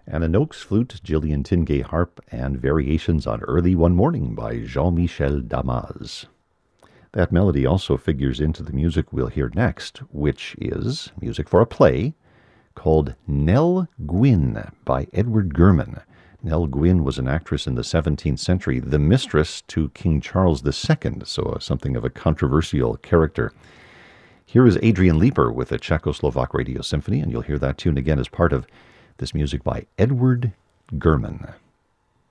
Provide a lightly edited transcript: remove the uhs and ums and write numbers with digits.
Anna Noakes flute, Gillian Tingay harp, and Variations on Early One Morning by Jean-Michel Damas. That melody also figures into the music we'll hear next, which is music for a play called Nell Gwyn by Edward Gurman. Nell Gwyn was an actress in the 17th century, the mistress to King Charles II, so something of a controversial character. Here is Adrian Leeper with a Czechoslovak Radio Symphony, and you'll hear that tune again as part of this music by Edward Gurman.